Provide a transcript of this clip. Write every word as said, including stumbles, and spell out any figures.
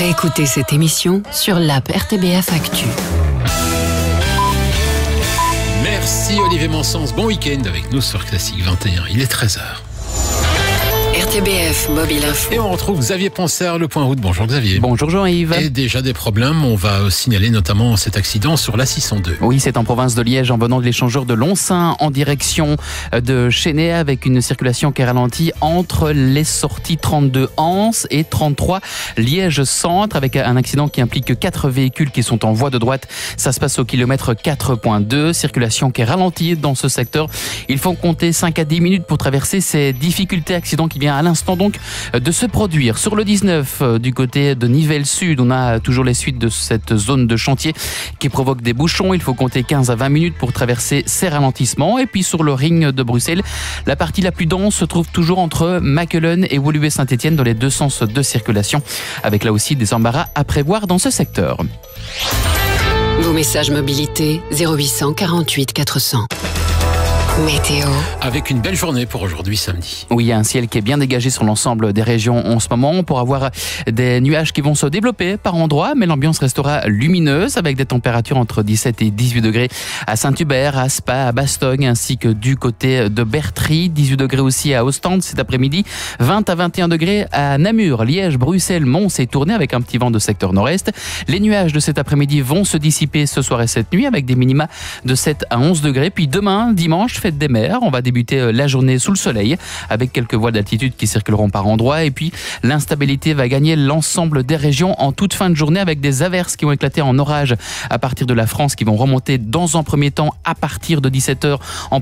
Réécoutez cette émission sur l'app R T B F Actu. Merci Olivier Mansens, bon week-end avec nous sur Classique vingt et un, il est treize heures. R T B F Mobile Info. Et on retrouve Xavier Poncer, le Point Route. Bonjour Xavier. Bonjour Jean-Yves. Et déjà des problèmes, on va signaler notamment cet accident sur l'A six cent deux. Oui, c'est en province de Liège, en venant de l'échangeur de Lonsin en direction de Chénet, avec une circulation qui est ralentie entre les sorties trente-deux Anse et trente-trois Liège Centre, avec un accident qui implique quatre véhicules qui sont en voie de droite. Ça se passe au kilomètre quatre virgule deux, circulation qui est ralentie dans ce secteur. Il faut compter cinq à dix minutes pour traverser ces difficultés. Accident qui vient à l'instant donc de se produire. Sur le dix-neuf, du côté de Nivelles Sud, on a toujours les suites de cette zone de chantier qui provoque des bouchons. Il faut compter quinze à vingt minutes pour traverser ces ralentissements. Et puis sur le ring de Bruxelles, la partie la plus dense se trouve toujours entre Makelen et Woluwe-Saint-Étienne dans les deux sens de circulation, avec là aussi des embarras à prévoir dans ce secteur. Vos messages mobilité zéro huit cent quarante-huit quatre cents. Météo. Avec une belle journée pour aujourd'hui samedi. Oui, il y a un ciel qui est bien dégagé sur l'ensemble des régions en ce moment. Pour avoir des nuages qui vont se développer par endroits, mais l'ambiance restera lumineuse avec des températures entre dix-sept et dix-huit degrés à Saint-Hubert, à Spa, à Bastogne, ainsi que du côté de Bertry. dix-huit degrés aussi à Ostende cet après-midi. vingt à vingt et un degrés à Namur, Liège, Bruxelles, Mons et Tournai avec un petit vent de secteur nord-est. Les nuages de cet après-midi vont se dissiper ce soir et cette nuit avec des minima de sept à onze degrés. Puis demain, dimanche, fête des mers. On va débuter la journée sous le soleil avec quelques voiles d'altitude qui circuleront par endroits. Et puis, l'instabilité va gagner l'ensemble des régions en toute fin de journée avec des averses qui vont éclater en orage à partir de la France qui vont remonter dans un premier temps à partir de dix-sept heures en